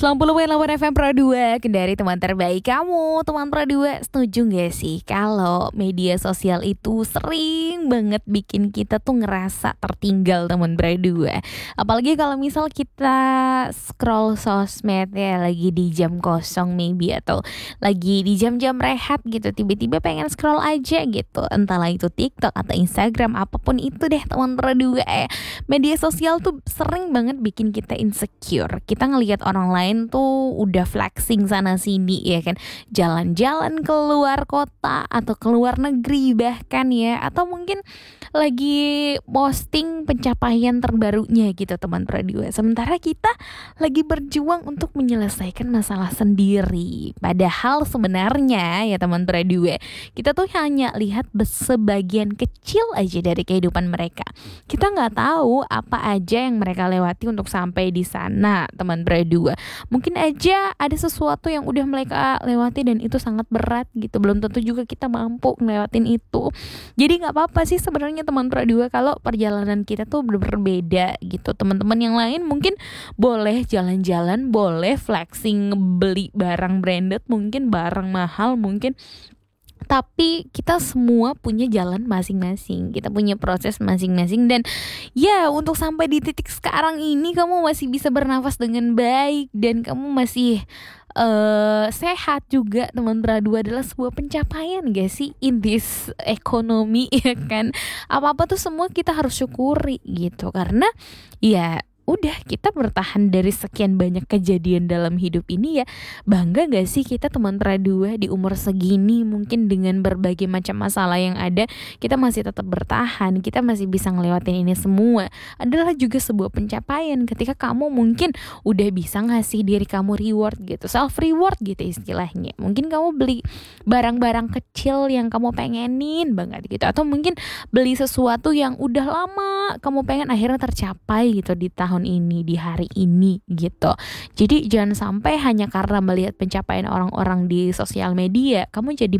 90,8 FM Pro 2 Kendari teman terbaik kamu. Teman Pro 2, setuju gak sih kalau media sosial itu sering banget bikin kita tuh ngerasa tertinggal, teman Pro 2? Apalagi kalau misal kita scroll sosmed ya, lagi di jam kosong maybe, atau lagi di jam-jam rehat gitu, tiba-tiba pengen scroll aja gitu, entahlah itu TikTok atau Instagram, apapun itu deh teman Pro 2. Media sosial tuh sering banget bikin kita insecure. Kita ngelihat orang lain tuh udah flexing sana sini ya kan, jalan-jalan keluar kota atau keluar negeri bahkan ya, atau mungkin lagi posting pencapaian terbarunya gitu teman Pradua, sementara kita lagi berjuang untuk menyelesaikan masalah sendiri. Padahal sebenarnya ya teman Pradua, kita tuh hanya lihat sebagian kecil aja dari kehidupan mereka. Kita nggak tahu apa aja yang mereka lewati untuk sampai di sana teman Pradua. Mungkin aja ada sesuatu yang udah mereka lewati dan itu sangat berat gitu. Belum tentu juga kita mampu ngelewatin itu. Jadi gak apa-apa sih sebenarnya teman Pradua kalau perjalanan kita tuh berbeda gitu. Teman-teman yang lain mungkin boleh jalan-jalan, boleh flexing, beli barang branded, mungkin barang mahal, mungkin, tapi kita semua punya jalan masing-masing, kita punya proses masing-masing. Dan ya, untuk sampai di titik sekarang ini kamu masih bisa bernafas dengan baik dan kamu masih sehat juga teman Pradua adalah sebuah pencapaian gak sih in this ekonomi ya kan. Apa-apa tuh semua kita harus syukuri gitu, karena ya udah kita bertahan dari sekian banyak kejadian dalam hidup ini ya. Bangga gak sih kita teman Pradua di umur segini, mungkin dengan berbagai macam masalah yang ada, kita masih tetap bertahan, kita masih bisa ngelewatin ini semua. Adalah juga sebuah pencapaian ketika kamu mungkin udah bisa ngasih diri kamu reward gitu, self reward gitu istilahnya. Mungkin kamu beli barang-barang kecil yang kamu pengenin banget gitu, atau mungkin beli sesuatu yang udah lama kamu pengen akhirnya tercapai gitu di tahun ini, di hari ini gitu. Jadi jangan sampai hanya karena melihat pencapaian orang-orang di sosial media kamu jadi